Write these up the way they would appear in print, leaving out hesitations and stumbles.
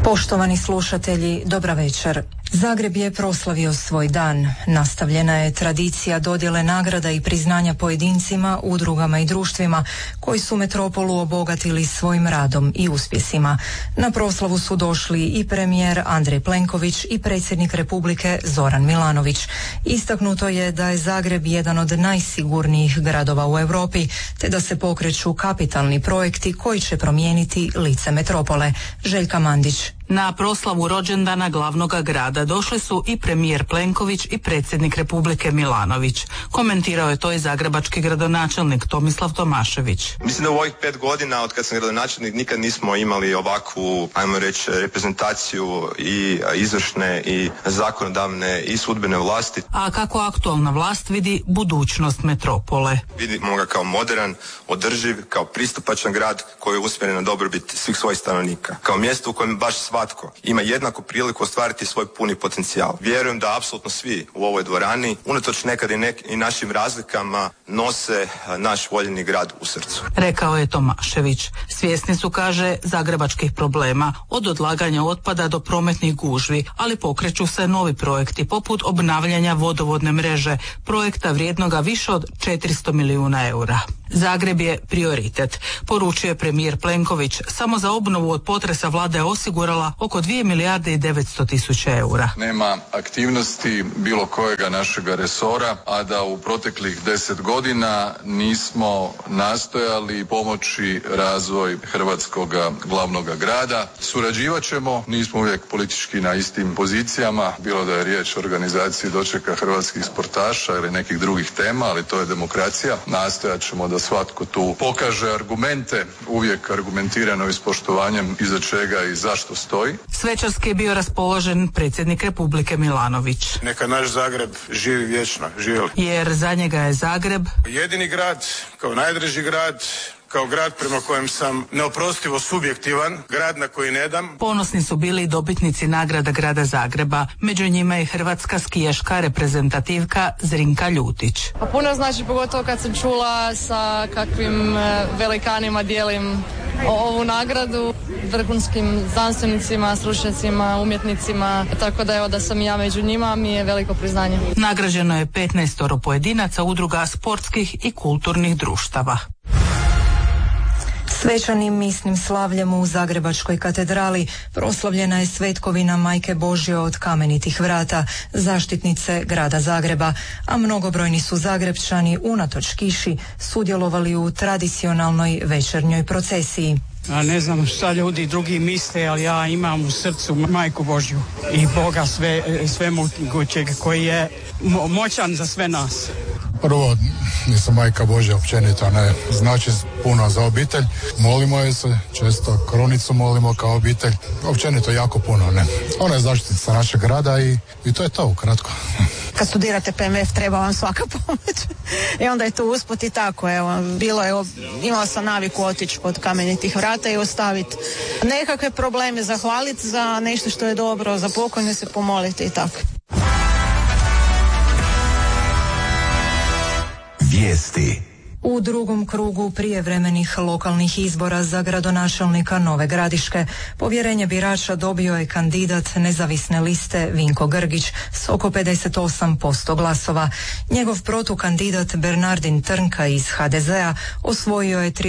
Poštovani slušatelji, dobra večer. Zagreb je proslavio svoj dan. Nastavljena je tradicija dodjele nagrada i priznanja pojedincima, udrugama i društvima koji su metropolu obogatili svojim radom i uspjesima. Na proslavu su došli i premijer Andrej Plenković i predsjednik Republike Zoran Milanović. Istaknuto je da je Zagreb jedan od najsigurnijih gradova u Europi, te da se pokreću kapitalni projekti koji će promijeniti lice metropole. Željka Mandić. Na proslavu rođendana glavnog grada došli su i premijer Plenković i predsjednik Republike Milanović. Komentirao je to i zagrebački gradonačelnik Tomislav Tomašević. Mislim da u ovih 5 godina od kad sam gradonačelnik nikad nismo imali ovakvu, ajmo reći, reprezentaciju i izvršne i zakonodavne i sudbene vlasti. A kako aktualna vlast vidi budućnost metropole? Vidimo ga kao moderan, održiv, kao pristupačan grad koji je usmjeren na dobrobit svih svojih stanovnika. Kao mjesto u kojem baš svatko ima jednaku priliku ostvariti svoj puni potencijal. Vjerujem da apsolutno svi u ovoj dvorani, unatoč nekad i našim razlikama, nose naš voljeni grad u srcu. Rekao je Tomašević. Svjesni su, kaže, zagrebačkih problema, od odlaganja otpada do prometnih gužvi, ali pokreću se novi projekti poput obnavljanja vodovodne mreže, projekta vrijednoga više od 400 milijuna eura. Zagreb je prioritet, poručio je premijer Plenković. Samo za obnovu od potresa vlada je osigurala oko 2 milijarde i 900 tisuća eura. Nema aktivnosti bilo kojega našega resora, a da u proteklih 10 godina nismo nastojali pomoći razvoj hrvatskog glavnog grada. Surađivat ćemo, nismo uvijek politički na istim pozicijama, bilo da je riječ o organizaciji dočeka hrvatskih sportaša ili nekih drugih tema, ali to je demokracija. Nastojat ćemo da svatko tu pokaže argumente, uvijek argumentirano i s poštovanjem iza čega i zašto stoji. Svečarski je bio raspoložen predsjednik Republike Milanović. Neka naš Zagreb živi vječno, živjeli. Jer za njega je Zagreb jedini grad, kao najdraži grad, kao grad prema kojem sam neoprostivo subjektivan, grad na koji ne dam. Ponosni su bili i dobitnici nagrada grada Zagreba. Među njima je hrvatska skijaška reprezentativka Zrinka Ljutić. A puno znači, pogotovo kad sam čula sa kakvim velikanima dijelim ovu nagradu, vrhunskim znanstvenicima, stručnjacima, umjetnicima, tako da evo da sam ja među njima mi je veliko priznanje. Nagrađeno je 15 pojedinaca, udruga sportskih i kulturnih društava. Svečanim misnim slavljem u Zagrebačkoj katedrali proslavljena je svetkovina Majke Božje od Kamenitih vrata, zaštitnice grada Zagreba, a mnogobrojni su Zagrepčani unatoč kiši sudjelovali u tradicionalnoj večernjoj procesiji. A ne znam šta ljudi drugi misle, ali ja imam u srcu Majku Božju i Boga svemogućeg koji je moćan za sve nas. Prvo, nisam Majka Božja općenito, ne znači puno za obitelj. Molimo je se, često kronicu molimo kao obitelj. Općenito jako puno, ne. Ona je zaštitnica našeg grada i to je to ukratko. Kad studirate PMF treba vam svaka pomoć. I onda je to usput i tako, evo, imala sam naviku otići kod Kamenitih vrata i ostaviti nekakve probleme, zahvaliti za nešto što je dobro, za pokojne se pomoliti i tako. Vijesti. U drugom krugu prijevremenih lokalnih izbora za gradonačelnika Nove Gradiške povjerenje birača dobio je kandidat nezavisne liste Vinko Grgić s oko 58% glasova. Njegov protukandidat Bernardin Trnka iz HDZ-a osvojio je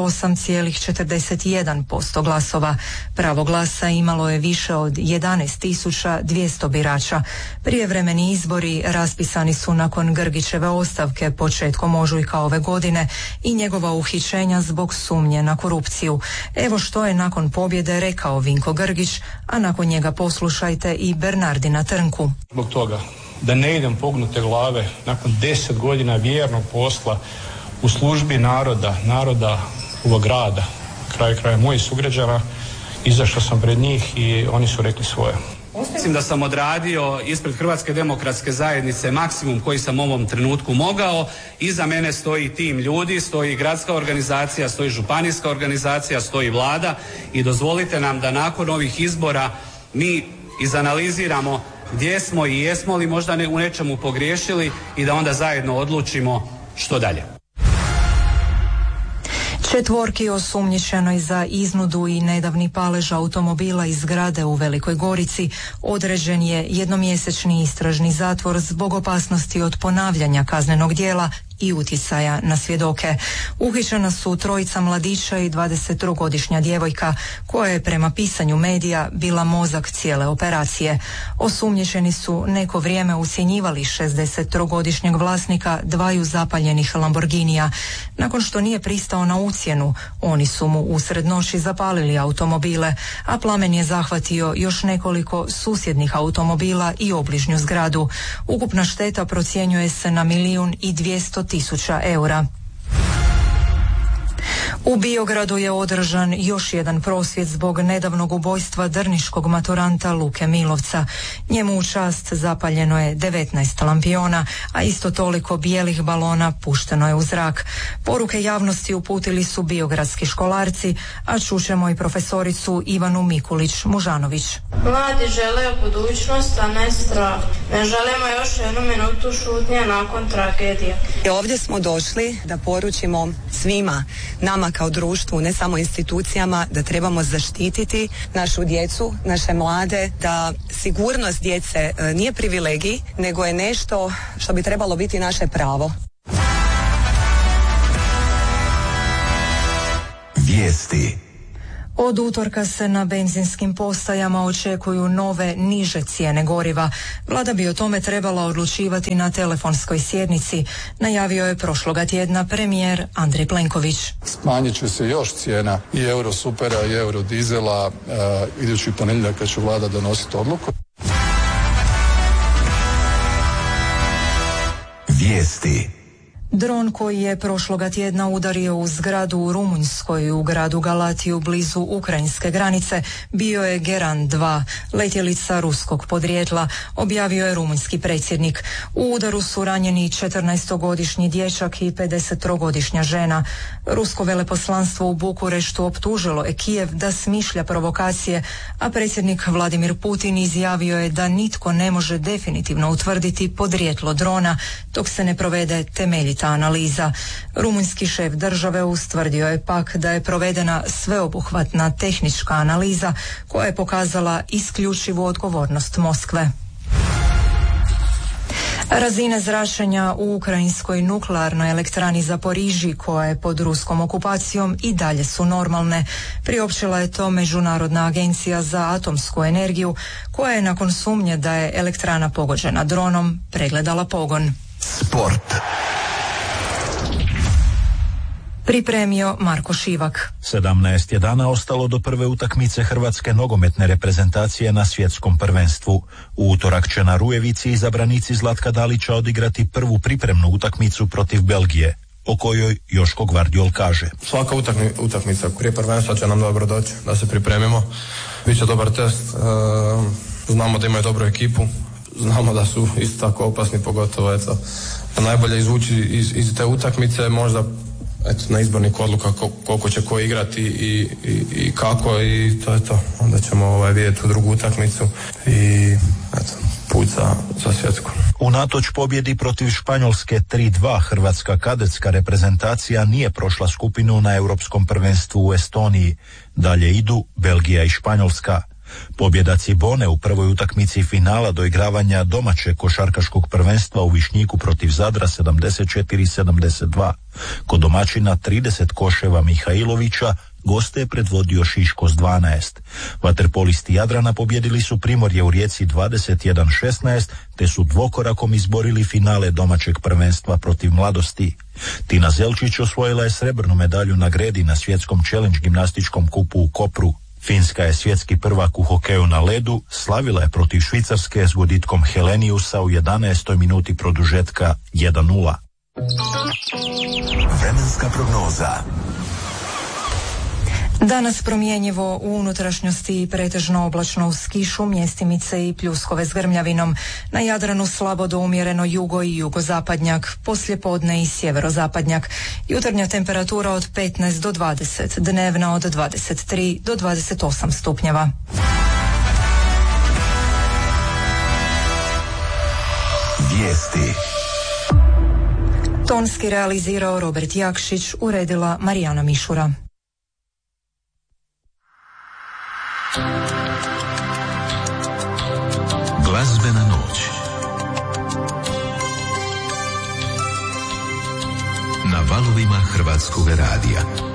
38,41% glasova. Pravo glasa imalo je više od 11.200 birača. Prijevremeni izbori raspisani su nakon Grgićeve ostavke početkom ožujka ove godine i njegova uhićenja zbog sumnje na korupciju. Evo što je nakon pobjede rekao Vinko Grgić, a nakon njega poslušajte i Bernardina Trnku. Zbog toga da ne idem pognute glave nakon 10 godina vjernog posla u službi naroda ovog grada, kraja mojih sugrađana, izašao sam pred njih i oni su rekli svoje. Mislim da sam odradio ispred Hrvatske demokratske zajednice maksimum koji sam u ovom trenutku mogao. Iza mene stoji tim ljudi, stoji gradska organizacija, stoji županijska organizacija, stoji vlada i dozvolite nam da nakon ovih izbora mi izanaliziramo gdje smo i jesmo li možda u nečemu pogriješili i da onda zajedno odlučimo što dalje. Četvorki osumnjičenoj za iznudu i nedavni palež automobila iz zgrade u Velikoj Gorici određen je jednomjesečni istražni zatvor zbog opasnosti od ponavljanja kaznenog djela i utjecaja na svjedoke. Uhićena su trojica mladića i 23-godišnja djevojka koja je prema pisanju medija bila mozak cijele operacije. Osumnjičeni su neko vrijeme ucjenjivali 63-godišnjeg vlasnika dvaju zapaljenih Lamborghinija. Nakon što nije pristao na ucjenu, oni su mu usred noći zapalili automobile, a plamen je zahvatio još nekoliko susjednih automobila i obližnju zgradu. Ukupna šteta procjenjuje se na 1.200.000 eura. U Biogradu je održan još jedan prosvjed zbog nedavnog ubojstva drniškog maturanta Luke Milovca. Njemu u čast zapaljeno je 19 lampiona, a isto toliko bijelih balona pušteno je u zrak. Poruke javnosti uputili su biogradski školarci, a čućemo i profesoricu Ivanu Mikulić-Mužanović. Mladi žele budućnost, a ne strah. Ne želimo još jednu minutu šutnje nakon tragedije. Ovdje smo došli da poručimo svima nama kao društvu, ne samo institucijama, da trebamo zaštititi našu djecu, naše mlade, da sigurnost djece nije privilegij, nego je nešto što bi trebalo biti naše pravo. Vijesti. Od utorka se na benzinskim postajama očekuju nove, niže cijene goriva. Vlada bi o tome trebala odlučivati na telefonskoj sjednici, najavio je prošloga tjedna premijer Andrej Plenković. Smanjit će se još cijena i Eurosupera i Eurodizela idući ponedjeljak kad će vlada donositi odluku. Vijesti. Dron koji je prošloga tjedna udario u zgradu u Rumunjskoj u gradu Galatiju blizu ukrajinske granice bio je Geran 2, letjelica ruskog podrijetla, objavio je rumunjski predsjednik. U udaru su ranjeni 14-godišnji dječak i 53-godišnja žena. Rusko veleposlanstvo u Bukureštu optužilo je Kijev da smišlja provokacije, a predsjednik Vladimir Putin izjavio je da nitko ne može definitivno utvrditi podrijetlo drona dok se ne provede temeljita analiza. Rumunjski šef države ustvrdio je pak da je provedena sveobuhvatna tehnička analiza koja je pokazala isključivu odgovornost Moskve. Razine zračenja u ukrajinskoj nuklearnoj elektrani Zaporižji, koja je pod ruskom okupacijom, i dalje su normalne. Priopćila je to Međunarodna agencija za atomsku energiju, koja je nakon sumnje da je elektrana pogođena dronom pregledala pogon. Sport. Pripremio Marko Šivak. 17 je dana ostalo do prve utakmice hrvatske nogometne reprezentacije na svjetskom prvenstvu. U utorak će na Rujevici izabranici Zlatka Dalića odigrati prvu pripremnu utakmicu protiv Belgije, o kojoj Joško Gvardiol kaže. Svaka utakmica prije prvenstva će nam dobro doći, da se pripremimo. Biće dobar test, znamo da imaju dobru ekipu, znamo da su isto tako opasni, pogotovo najbolje izvući iz te utakmice, možda na izbornik odluka koliko će ko igrati i kako, i to je to. Onda ćemo vidjeti u drugu utakmicu i put za svjetsku. Unatoč pobjedi protiv Španjolske 3-2, hrvatska kadetska reprezentacija nije prošla skupinu na europskom prvenstvu u Estoniji. Dalje idu Belgija i Španjolska. Pobjeda Cibone u prvoj utakmici finala doigravanja domaćeg košarkaškog prvenstva u Višnjiku protiv Zadra 74-72. Kod domaćina 30 koševa Mihajlovića goste je predvodio Šiško s 12. Vaterpolisti Jadrana pobjedili su Primorje u Rijeci 21-16, te su dvokorakom izborili finale domaćeg prvenstva protiv Mladosti. Tina Zelčić osvojila je srebrnu medalju na gredi na svjetskom challenge gimnastičkom kupu u Kopru. Finska je svjetski prvak u hokeju na ledu, slavila je protiv Švicarske s voditkom Heleniusa u 11. minuti produžetka 1-0. Vremenska prognoza. Danas promjenjivo, u unutrašnjosti pretežno oblačno uz kišu, mjestimice i pljuskove s grmljavinom. Na Jadranu slabo do umjereno jugo i jugozapadnjak, poslijepodne i sjeverozapadnjak. Jutarnja temperatura od 15 do 20, dnevna od 23 do 28 stupnjeva. Vijesti. Tonski realizirao Robert Jakšić, uredila Marijana Mišura. Glazbena noć na valovima Hrvatskog radija.